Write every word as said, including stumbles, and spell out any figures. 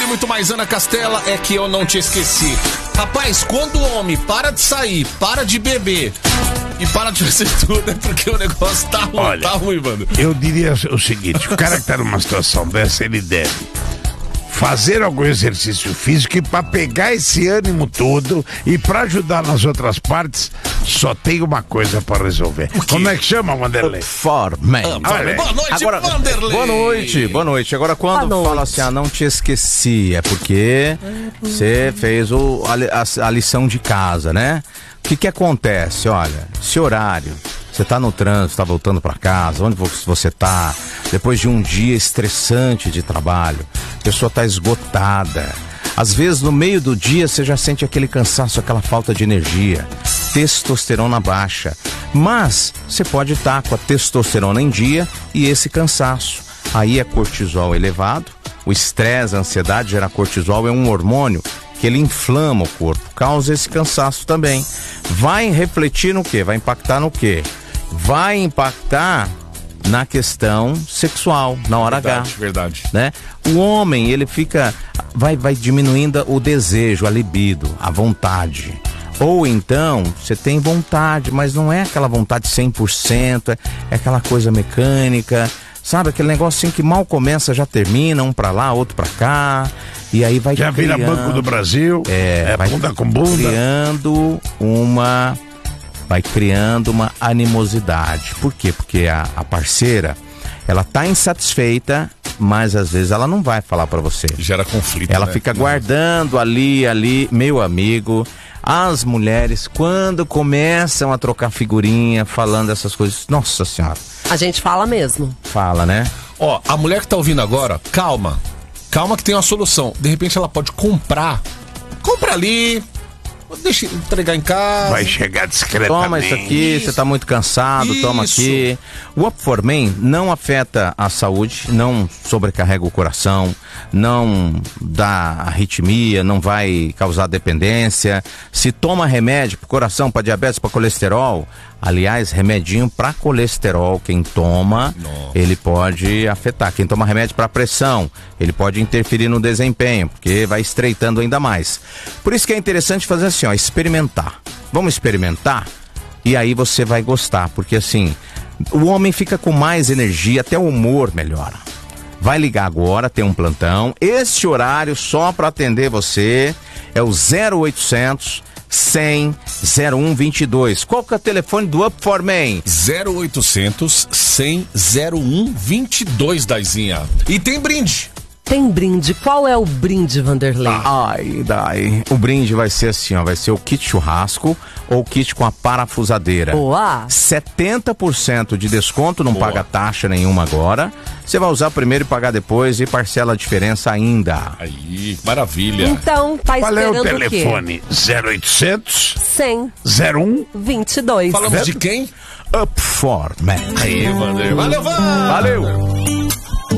muito mais Ana Castela, é que eu não te esqueci. Rapaz, quando o homem para de sair, para de beber e para de fazer tudo, é porque o negócio tá ruim, Olha, tá ruim, mano. Eu diria o seguinte, o cara que tá numa situação dessa, ele deve fazer algum exercício físico e para pegar esse ânimo todo e para ajudar nas outras partes, só tem uma coisa para resolver. Como é que chama, Vanderlei? Forman. Ah, boa noite, Agora, Vanderlei. boa noite, boa noite. Agora, quando Boa noite. fala assim, ah, não te esqueci, é porque você fez o, a, li- a- a lição de casa, né? O que que acontece? Olha, esse horário, você tá no trânsito, tá voltando pra casa, onde vo- você tá, depois de um dia estressante de trabalho, a pessoa tá esgotada. Às vezes, no meio do dia, você já sente aquele cansaço, aquela falta de energia, testosterona baixa. Mas você pode estar com a testosterona em dia e esse cansaço. Aí é cortisol elevado, o estresse, a ansiedade gera cortisol, é um hormônio que ele inflama o corpo, causa esse cansaço também. Vai refletir no quê? Vai impactar no quê? Vai impactar na questão sexual, na hora Verdade, H. verdade. Né? O homem, ele fica, vai, vai diminuindo o desejo, a libido, a vontade. Ou então, você tem vontade, mas não é aquela vontade cem por cento, é, é aquela coisa mecânica, sabe? Aquele negócio assim que mal começa, já termina, um pra lá, outro pra cá, e aí vai Já vira criando, Banco do Brasil, é, é vai bunda com bunda. criando uma... vai criando uma animosidade. Por quê? Porque a, a parceira, ela tá insatisfeita, mas às vezes ela não vai falar pra você. Gera conflito, Ela né? fica guardando ali, ali, meu amigo. As mulheres, quando começam a trocar figurinha, falando essas coisas, nossa senhora, A gente fala mesmo. fala, né? Ó, a mulher que tá ouvindo agora, calma. Calma que tem uma solução. De repente ela pode comprar. Compra ali. Deixa eu entregar em casa. Vai chegar discretamente. Toma isso aqui, você tá muito cansado, Isso. toma aqui. O Up for Men não afeta a saúde, não sobrecarrega o coração, não dá arritmia, não vai causar dependência. Se toma remédio pro coração, para diabetes, para colesterol, aliás, remedinho para colesterol, quem toma, Nossa. ele pode afetar. Quem toma remédio para pressão, ele pode interferir no desempenho, porque vai estreitando ainda mais. Por isso que é interessante fazer assim, ó, experimentar. Vamos experimentar? E aí você vai gostar, porque assim, o homem fica com mais energia, até o humor melhora. Vai ligar agora, tem um plantão. Este horário só para atender você é o zero oitocentos, cem, zero um vinte e dois. Qual que é o telefone do Up for Men? zero oitocentos, cem, zero um vinte e dois, Daizinha. E tem brinde. Tem brinde. Qual é o brinde, Vanderlei? Ai, dai. O brinde vai ser assim, ó, vai ser o kit churrasco ou o kit com a parafusadeira. Boa. setenta por cento de desconto, não Boa. paga taxa nenhuma agora. Você vai usar primeiro e pagar depois e parcela a diferença ainda. Aí, maravilha. Então, tá Qual é esperando o o quê? telefone? zero oitocentos, cem, zero um. vinte e dois. Falamos de quem? Up for Men. Aí, Vander. Valeu, Van! Valeu!